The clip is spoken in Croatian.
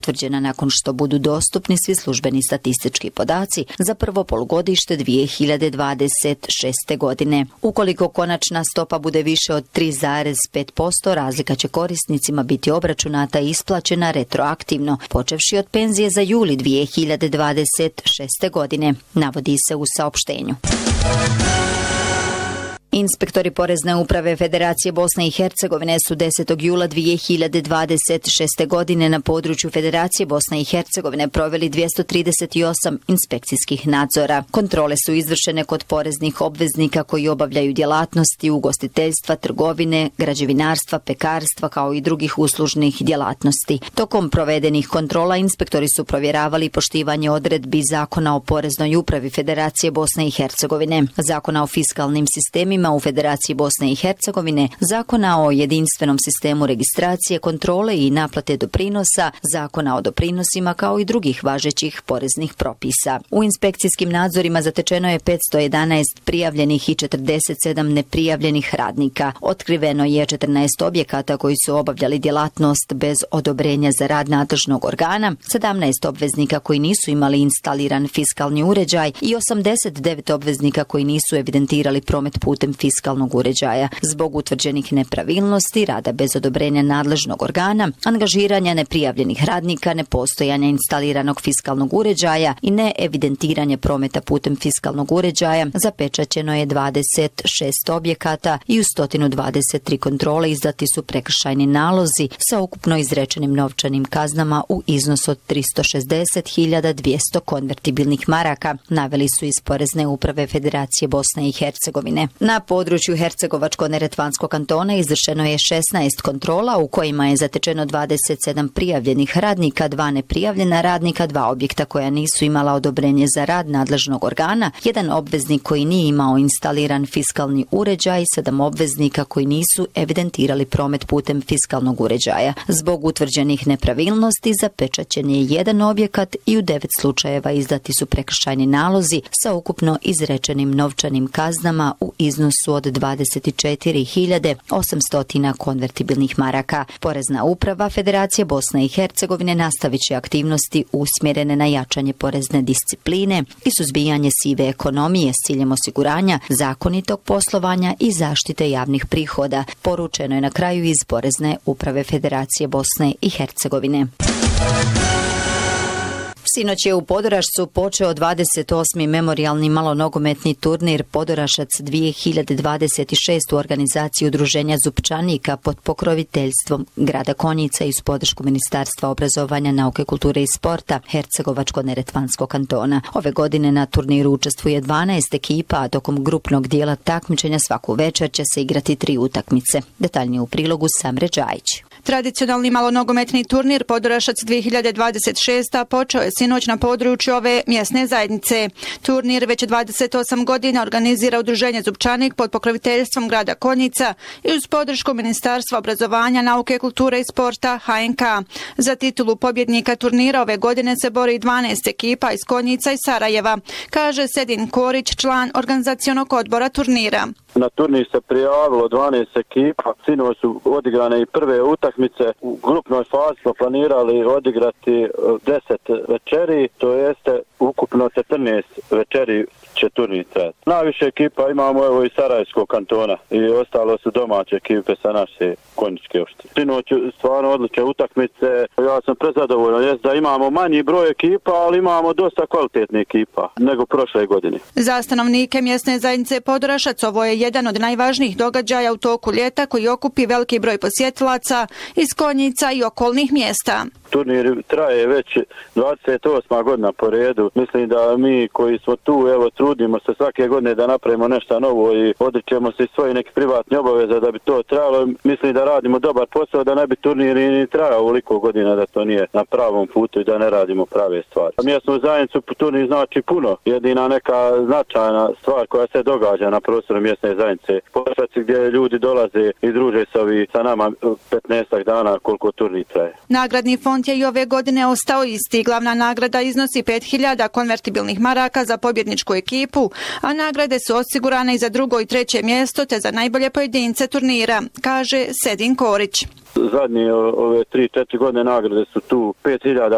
utvrđena nakon što budu dostupni svi službeni statistički podaci za prvo polugodište 2026. godine. Ukoliko konačna stopa bude više od 3,5%, razlika će korisnicima biti obračunata i isplaćena retroaktivno, počevši od penzije za juli 2026. godine, navodi se u saopštenju. Inspektori Porezne uprave Federacije Bosne i Hercegovine su 10. jula 2026. godine na području Federacije Bosne i Hercegovine proveli 238 inspekcijskih nadzora. Kontrole su izvršene kod poreznih obveznika koji obavljaju djelatnosti ugostiteljstva, trgovine, građevinarstva, pekarstva kao i drugih uslužnih djelatnosti. Tokom provedenih kontrola inspektori su provjeravali poštivanje odredbi Zakona o Poreznoj upravi Federacije Bosne i Hercegovine, Zakona o fiskalnim sistemima u Federaciji Bosne i Hercegovine, Zakona o jedinstvenom sistemu registracije, kontrole i naplate doprinosa, Zakona o doprinosima kao i drugih važećih poreznih propisa. U inspekcijskim nadzorima zatečeno je 511 prijavljenih i 47 neprijavljenih radnika. Otkriveno je 14 objekata koji su obavljali djelatnost bez odobrenja za rad nadležnog organa, 17 obveznika koji nisu imali instaliran fiskalni uređaj i 89 obveznika koji nisu evidentirali promet putem fiskalnog uređaja. Zbog utvrđenih nepravilnosti, rada bez odobrenja nadležnog organa, angažiranja neprijavljenih radnika, nepostojanja instaliranog fiskalnog uređaja i neevidentiranje prometa putem fiskalnog uređaja, zapečaćeno je 26 objekata i u 123 kontrole izdati su prekršajni nalozi sa ukupno izrečenim novčanim kaznama u iznosu od 360.200 konvertibilnih maraka, naveli su iz Porezne uprave Federacije Bosne i Hercegovine. Na području Hercegovačko-neretvanskog kantona izvršeno je 16 kontrola u kojima je zatečeno 27 prijavljenih radnika, 2 neprijavljena radnika, 2 objekta koja nisu imala odobrenje za rad nadležnog organa, 1 obveznik koji nije imao instaliran fiskalni uređaj, 7 obveznika koji nisu evidentirali promet putem fiskalnog uređaja. Zbog utvrđenih nepravilnosti zapečaćen je 1 objekat i u 9 slučajeva izdati su prekršajni nalozi sa ukupno izrečenim novčanim kaznama u iznosu od 24.800 konvertibilnih maraka. Porezna uprava Federacije Bosne i Hercegovine nastavit će aktivnosti usmjerene na jačanje porezne discipline i suzbijanje sive ekonomije s ciljem osiguranja zakonitog poslovanja i zaštite javnih prihoda, poručeno je na kraju iz Porezne uprave Federacije Bosne i Hercegovine. Sinoć je u Podorašcu počeo 28. memorijalni malonogometni turnir Podorašac 2026 u organizaciji Udruženja Zupčanika pod pokroviteljstvom grada Konjica i uz podršku Ministarstva obrazovanja, nauke, kulture i sporta Hercegovačko-neretvanskog kantona. Ove godine na turniru učestvuje 12 ekipa, a tokom grupnog dijela takmičenja svaku večer će se igrati 3 utakmice. Detaljnije u prilogu Samre Đajić. Tradicionalni malonogometni turnir Podorašac 2026 počeo je sinoć na području ove mjesne zajednice. Turnir već 28 godina organizira Udruženje Zupčanik pod pokroviteljstvom grada Konjica i uz podršku Ministarstva obrazovanja, nauke, kulture i sporta HNK. Za titulu pobjednika turnira ove godine se bori 12 ekipa iz Konjica i Sarajeva, kaže Sedin Korić, član organizacionog odbora turnira. Na turnir se prijavilo 12 ekipa, sinoć su odigrane i prve utakmice. U grupnoj fazi smo planirali odigrati 10 večeri, to jeste ukupno 14 večeri će turnir trajati. Najviše ekipa imamo evo iz Sarajevskog kantona i ostalo su domaće ekipe sa naše konjičke opštine. Sinoć stvarno odlične utakmice, ja sam prezadovoljan, jest da imamo manji broj ekipa, ali imamo dosta kvalitetnih ekipa nego prošle godine. Za stanovnike mjesne zajednice Podorašac ovo je jedan od najvažnijih događaja u toku ljeta koji okupi veliki broj posjetilaca iz Konjica i okolnih mjesta. Turnir traje već 28. godina po redu. Mislim da mi koji smo tu, evo, trudimo se svake godine da napravimo nešto novo i odričemo se svoje neke privatne obaveze da bi to trajalo. Mislim da radimo dobar posao, da ne bi turnir ni trajao ovoliko godina, da to nije na pravom putu i da ne radimo prave stvari. Mjesnu zajednicu turnir znači puno. Jedina neka značajna stvar koja se događa na prostoru mjesne zajednice. Pošaci gdje ljudi dolaze i druže se sa nama 15 dana koliko turnir traje. Nagradni fond je i ove godine ostao isti. Glavna nagrada iznosi 5.000 konvertibilnih maraka za pobjedničku ekipu, a nagrade su osigurane i za drugo i treće mjesto te za najbolje pojedince turnira, kaže Sedin Korić. Zadnje ove 3-4 godine nagrade su tu 5.000